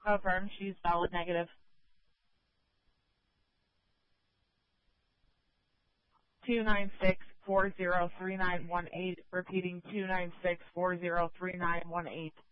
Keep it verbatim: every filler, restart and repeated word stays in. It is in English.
Affirm, she's valid negative. two nine six, four zero three nine one eight, repeating two nine six, four zero three nine one eight.